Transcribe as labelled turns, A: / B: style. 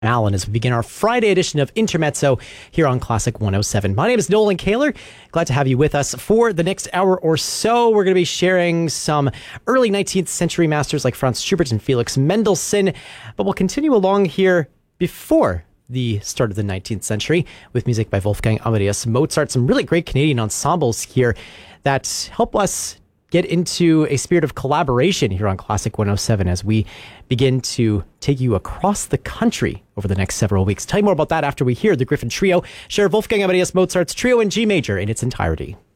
A: Alan as we begin our Friday edition of Intermezzo here on Classic 107. My name is Nolan Kaler. Glad to have you with us for the next hour or so. We're going to be sharing some early 19th century masters like Franz Schubert and Felix Mendelssohn, but we'll continue along here before the start of the 19th century with music by Wolfgang Amadeus Mozart. Some really great Canadian ensembles here that help us get into a spirit of collaboration here on Classic 107 as we begin to take you across the country over the next several weeks. Tell you more about that after we hear the Griffin Trio share Wolfgang Amadeus Mozart's Trio in G major in its entirety.